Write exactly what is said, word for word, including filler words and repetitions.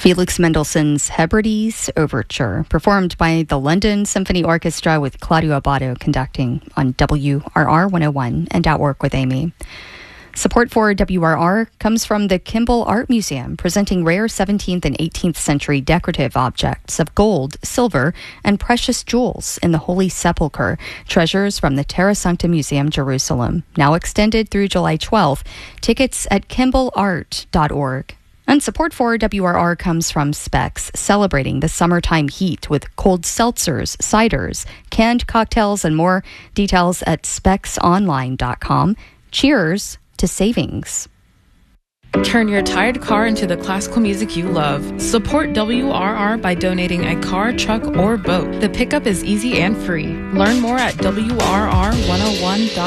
Felix Mendelssohn's Hebrides Overture, performed by the London Symphony Orchestra with Claudio Abbado conducting on W R R one oh one and At Work with Amy. Support for W R R comes from the Kimball Art Museum, presenting rare seventeenth and eighteenth century decorative objects of gold, silver, and precious jewels in the Holy Sepulchre, treasures from the Terra Sancta Museum, Jerusalem. Now extended through July twelfth. Tickets at kimball art dot org. And support for W R R comes from Specs, celebrating the summertime heat with cold seltzers, ciders, canned cocktails, and more. Details at specs online dot com. Cheers to savings. Turn your tired car into the classical music you love. Support W R R by donating a car, truck, or boat. The pickup is easy and free. Learn more at W R R one oh one dot com.